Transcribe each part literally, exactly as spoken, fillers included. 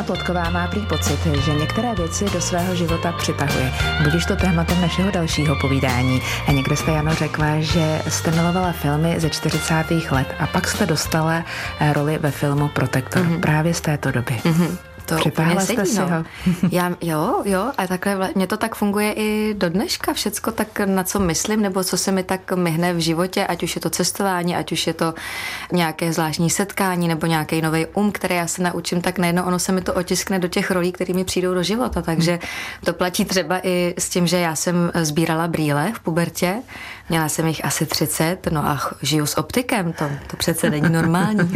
Plotková má prý pocit, že některé věci do svého života přitahuje. Budíš to tématem našeho dalšího povídání. A někde jste, Jano, řekla, že jste milovala filmy ze čtyřicátých let a pak jste dostala roli ve filmu Protektor. Mm-hmm. Právě z této doby. Mm-hmm. To úplně sedí, no. Já, jo, jo, a takhle mně to tak funguje i do dneška. Všecko tak, na co myslím, nebo co se mi tak myhne v životě, ať už je to cestování, ať už je to nějaké zvláštní setkání, nebo nějaký nový um, který já se naučím, tak najednou ono se mi to otiskne do těch rolí, které mi přijdou do života. Takže to platí třeba i s tím, že já jsem sbírala brýle v pubertě. Měla jsem jich asi třicet, no a žiju s optikem, to, to přece není normální.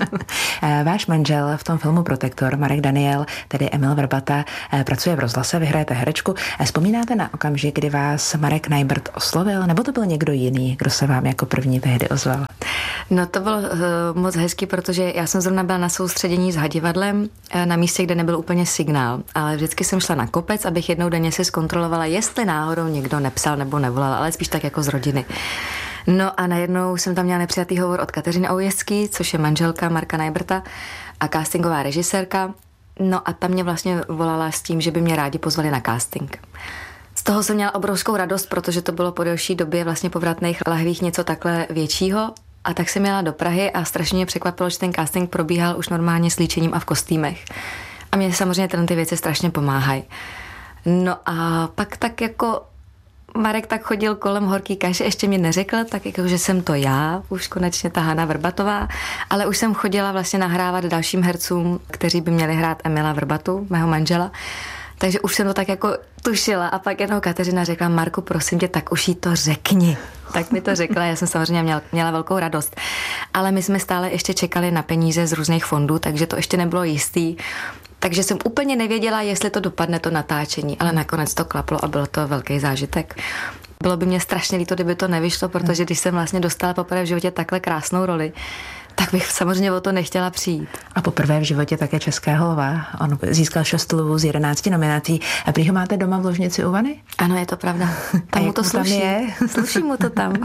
Váš manžel v tom filmu Protektor, Marek Daniel, tedy Emil Vrbata, pracuje v rozhlase, vy hrajete herečku. Vzpomínáte na okamžik, kdy vás Marek Najbrt oslovil, nebo to byl někdo jiný, kdo se vám jako první tehdy ozval? No to bylo uh, moc hezký, protože já jsem zrovna byla na soustředění s hadivadlem uh, na místě, kde nebyl úplně signál, ale vždycky jsem šla na kopec, abych jednou denně si zkontrolovala, jestli náhodou někdo nepsal nebo nevolal, ale spíš tak jako z rodiny. No a najednou jsem tam měla nepřijatý hovor od Kateřiny Oujezdský, což je manželka Marka Najbrta a castingová režisérka. No a ta mě vlastně volala s tím, že by mě rádi pozvali na casting. Z toho jsem měla obrovskou radost, protože to bylo po delší době vlastně po Vratných lahvích něco takhle většího. A tak jsem jela do Prahy a strašně mě překvapilo, že ten casting probíhal už normálně s líčením a v kostýmech. A mě samozřejmě tyhle ty věci strašně pomáhají. No a pak tak jako Marek tak chodil kolem horký kaše, ještě mi neřekl, tak jako, že jsem to já, už konečně ta Hana Vrbatová, ale už jsem chodila vlastně nahrávat dalším hercům, kteří by měli hrát Emila Vrbatu, mého manžela. Takže už jsem to tak jako tušila a pak jednou Kateřina řekla, Marku, prosím tě, tak už jí to řekni. Tak mi to řekla, já jsem samozřejmě měla, měla velkou radost. Ale my jsme stále ještě čekali na peníze z různých fondů, takže to ještě nebylo jistý. Takže jsem úplně nevěděla, jestli to dopadne to natáčení, ale nakonec to klaplo a bylo to velký zážitek. Bylo by mě strašně líto, kdyby to nevyšlo, protože když jsem vlastně dostala poprvé v životě takhle krásnou roli, tak bych samozřejmě o to nechtěla přijít. A poprvé v životě také Českého lva. On získal šest lvů z jedenácti nominací. A prý ho máte doma v ložnici u vany? Ano, je to pravda. Tam mu to sluší. Tam je? Sluší mu to tam.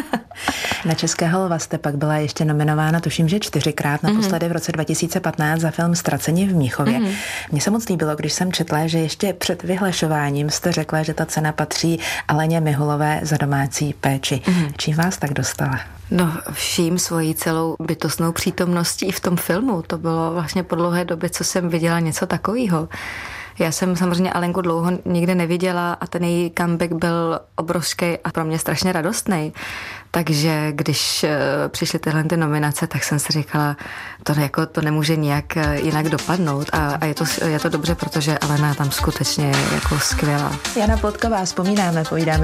Na Českého lva jste pak byla ještě nominována, tuším, že čtyřikrát, naposledy v roce dva tisíce patnáct za film Ztraceni v Mnichově. Mm-hmm. Mně se moc líbilo, když jsem četla, že ještě před vyhlašováním jste řekla, že ta cena patří Aleně Mihulové za domácí péči. Mm-hmm. Čím vás tak dostala? No, vším svojí celou bytostnou přítomností v tom filmu. To bylo vlastně po dlouhé době, co jsem viděla něco takového. Já jsem samozřejmě Alenku dlouho nikde neviděla a ten její comeback byl obrovský a pro mě strašně radostný. Takže když přišly tyhle ty nominace, tak jsem si říkala, to, jako, to nemůže nijak jinak dopadnout a, a je, to, je to dobře, protože Alena tam skutečně je jako skvělá. Jana Plotková, vzpomínáme, povídáme